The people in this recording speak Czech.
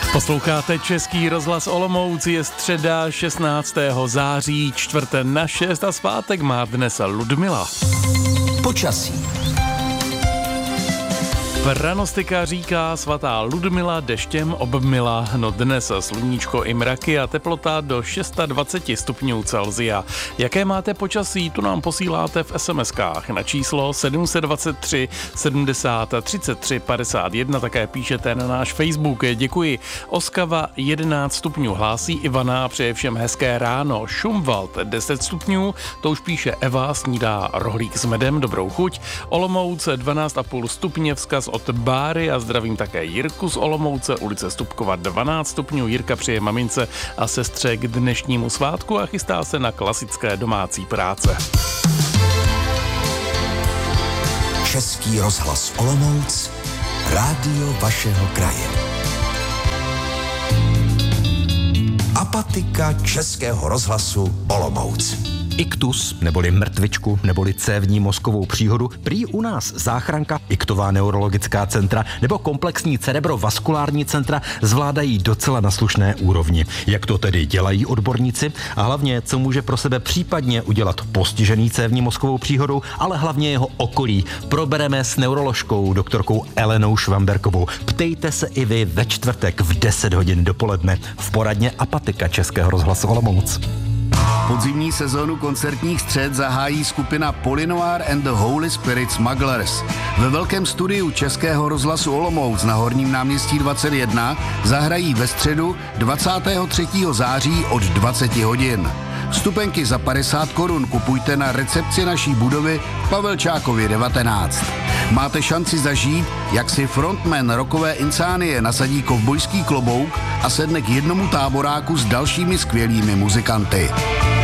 Posloucháte Český rozhlas Olomouc, je středa 16. září, 5:45 a svátek má dnes Ludmila. Počasí. Pranostika říká svatá Ludmila deštěm obmila, no dnes sluníčko i mraky a teplota do 26 stupňů Celsia. Jaké máte počasí, tu nám posíláte v SMS-kách na číslo 723 70 33 51, také píšete na náš Facebook. Děkuji. Oskava 11 stupňů hlásí Ivana, přeje všem hezké ráno. Šumvald 10 stupňů, to už píše Eva, snídá rohlík s medem, dobrou chuť. Olomouc 12,5 stupně, vzkaz od Báry a zdravím také Jirku z Olomouce, ulice Stupkova 12 stupňů. Jirka přeje mamince a sestře k dnešnímu svátku a chystá se na klasické domácí práce. Český rozhlas Olomouc, rádio vašeho kraje. Apatika Českého rozhlasu Olomouc. Iktus, neboli mrtvičku, neboli cévní mozkovou příhodu, prý u nás záchranka, iktová neurologická centra nebo komplexní cerebrovaskulární centra zvládají docela na slušné úrovni. Jak to tedy dělají odborníci a hlavně, co může pro sebe případně udělat postižený cévní mozkovou příhodou, ale hlavně jeho okolí, probereme s neuroložkou doktorkou Elenou Švamberkovou. Ptejte se i vy ve čtvrtek v 10 hodin dopoledne v poradně Apatika Českého rozhlasu Olomouc. Podzimní sezónu koncertních střed zahájí skupina Polinoir and the Holy Spirit Smugglers. Ve velkém studiu Českého rozhlasu Olomouc na Horním náměstí 21 zahrají ve středu 23. září od 20 hodin. Vstupenky za 50 korun kupujte na recepci naší budovy v Pavelčákově 19. Máte šanci zažít, jak si frontman rockové Insanie nasadí kovbojský klobouk a sedne k jednomu táboráku s dalšími skvělými muzikanty.